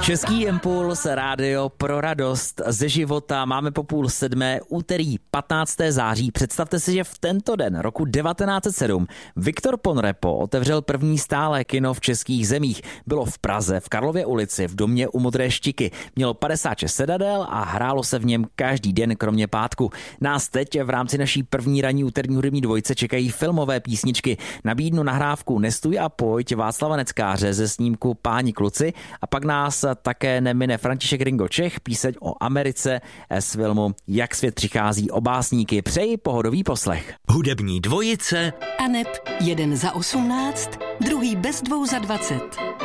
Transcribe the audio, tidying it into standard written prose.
Český impuls, rádio pro radost ze života. Máme po 6:30, úterý 15. září. Představte si, že v tento den roku 1907 Viktor Ponrepo otevřel první stálé kino v českých zemích. Bylo v Praze, v Karlově ulici, v domě u Modré Štiky. Mělo 56 sedadel a hrálo se v něm každý den, kromě pátku. Nás teď v rámci naší první ranní úterní hudební dvojce čekají filmové písničky. Nabídnu nahrávku Nestůj a pojď Václava Neckáře ze snímku Páni kluci a pak nás také nemine František Ringo Čech, píseň o Americe z filmu Jak svět přichází o básníky. Přeji pohodový poslech. Hudební dvojice Aneb 1 za 18, druhý bez 2 za 20.